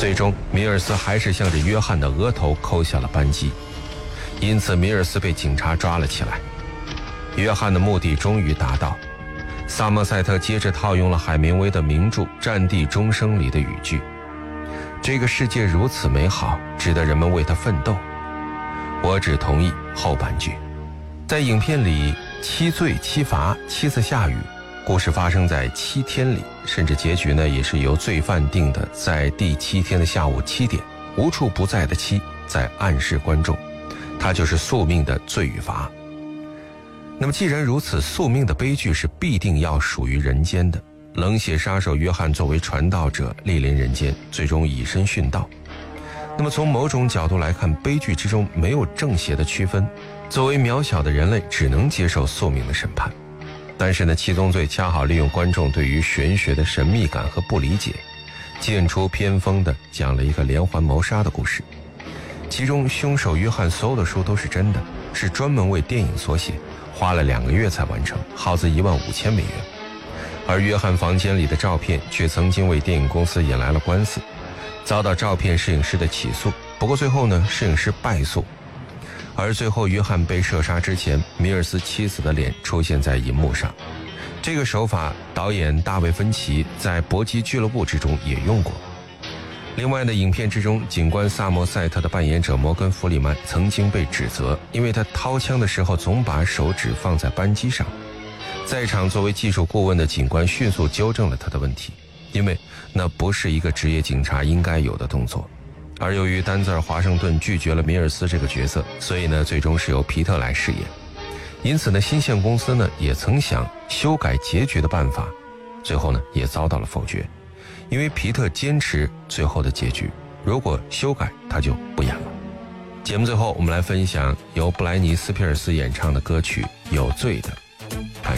最终米尔斯还是向着约翰的额头扣下了扳机，因此米尔斯被警察抓了起来。约翰的目的终于达到，萨默塞特接着套用了海明威的名著《战地钟声》里的语句：这个世界如此美好，值得人们为它奋斗。我只同意后半句。在影片里，7罪7罚7次下雨，故事发生在7天里，甚至结局呢也是由罪犯定的，在第7天的下午7点，无处不在的7在暗示观众，它就是宿命的罪与罚。那么既然如此，宿命的悲剧是必定要属于人间的。冷血杀手约翰作为传道者莅临人间，最终以身殉道。那么从某种角度来看，悲剧之中没有正邪的区分，作为渺小的人类只能接受宿命的审判。但是呢，七宗罪恰好利用观众对于玄学的神秘感和不理解，剑出偏锋地讲了一个连环谋杀的故事。其中凶手约翰所有的书都是真的，是专门为电影所写，花了2个月才完成，耗资15000美元。而约翰房间里的照片却曾经为电影公司引来了官司，遭到照片摄影师的起诉。不过最后呢，摄影师败诉。而最后约翰被射杀之前，米尔斯妻子的脸出现在银幕上。这个手法导演大卫芬奇在《搏击俱乐部》之中也用过。另外呢，影片之中警官萨默塞特的扮演者摩根·弗里曼曾经被指责，因为他掏枪的时候总把手指放在扳机上。在场作为技术顾问的警官迅速纠正了他的问题，因为那不是一个职业警察应该有的动作。而由于丹泽尔·华盛顿拒绝了米尔斯这个角色，所以呢，最终是由皮特来饰演。因此呢，新线公司呢也曾想修改结局的办法，最后呢也遭到了否决，因为皮特坚持最后的结局，如果修改他就不演了。节目最后我们来分享由布莱尼斯皮尔斯演唱的歌曲《有罪的》。